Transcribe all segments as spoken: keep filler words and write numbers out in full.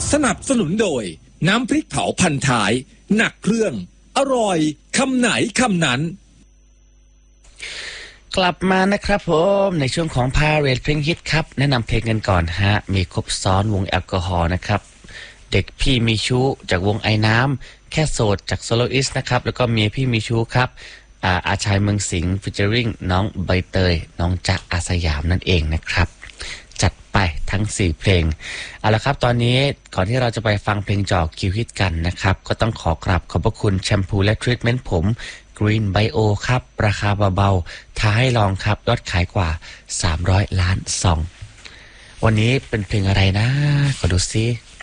สนับสนุนโดยน้ำพริกเผาพันท้ายหนักเครื่องอร่อยคำไหนคำนั้นกลับมานะครับผมในช่วงของ Parade เพลงฮิตครับแนะนำเพลงกันก่อนฮะมีครบซ้อนวงแอลกอฮอล์นะครับเด็กพี่มีชู้จากวงไอ้น้ำแค่โสดจากโซโลอิสนะครับแล้วก็เมียพี่มีชู้ครับอาอาชายเมืองสิงห์ฟิชเจอริงน้องใบเตยน้องจ๊ะอาสยามนั่นเองนะครับจัดไปทั้งสี่เพลงเอาละครับตอนนี้ก่อนที่เราจะไปฟังเพลงจอกคิวฮิตกันนะครับก็ต้องขอกราบขอบพระคุณแชมพูและทรีทเมนต์ผม Green Bio ครับราคาเบาๆท้าให้ลองครับยอดขายกว่าสามร้อยล้านซองวันนี้เป็นเพลงอะไรนะขอดูซิ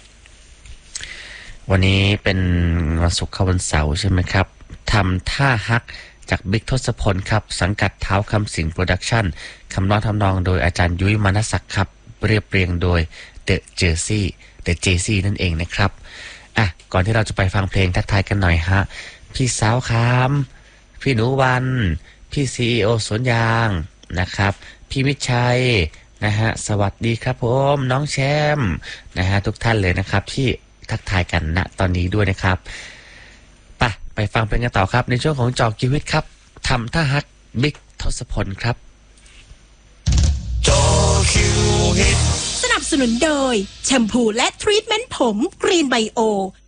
วันนี้เป็นวันศุกร์เข้าวันเสาร์ใช่ไหมครับทำท่าฮักจากบิ๊กทศพลครับสังกัดเท้าคำสิงห์โปรดักชั่นคำร้องทำนองโดยอาจารย์ยุ้ยมานศักดิ์ครับเรียบเรียงโดยเดอะเจอร์ซี่เดอะเจซี่นั่นเองนะครับอ่ะก่อนที่เราจะไปฟังเพลงทักทายกันหน่อยฮะพี่สาวคามพี่หนูวันพี่ซีอีโอสวนยางนะครับพี่มิตรชัยนะฮะสวัสดีครับผมน้องแชมป์นะฮะทุกท่านเลยนะครับที่ทักทายกันณตอนนี้ด้วยนะครับไปไปฟังเพลงกันต่อครับในช่วงของจอคิวฮิตครับทำท่าฮักบิ๊กทศพลครับจอคิวฮิตสนับสนุนโดยแชมพูและทรีทเมนต์ผมกรีนไบโอ